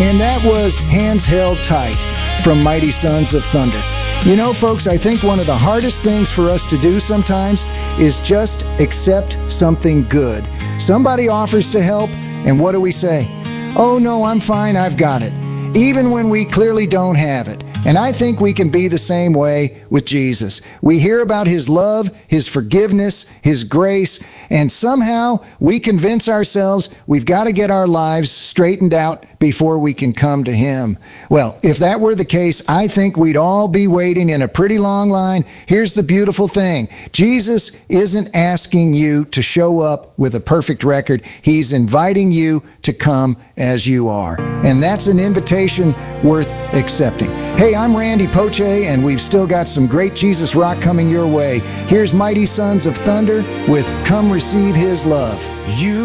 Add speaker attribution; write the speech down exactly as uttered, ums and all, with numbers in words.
Speaker 1: And that was Hands Held Tight from Mighty Sons of Thunder. You know, folks, I think one of the hardest things for us to do sometimes is just accept something good. Somebody offers to help, and what do we say? Oh, no, I'm fine, I've got it. Even when we clearly don't have it. And I think we can be the same way with Jesus. We hear about His love, His forgiveness, His grace, and somehow we convince ourselves we've got to get our lives straightened out before we can come to Him. Well, if that were the case, I think we'd all be waiting in a pretty long line. Here's the beautiful thing. Jesus isn't asking you to show up with a perfect record. He's inviting you to come as you are. And that's an invitation worth accepting. Hey, I'm Randy Poche, and we've still got some great Jesus rock coming your way. Here's Mighty Sons of Thunder with Come Receive His Love.
Speaker 2: You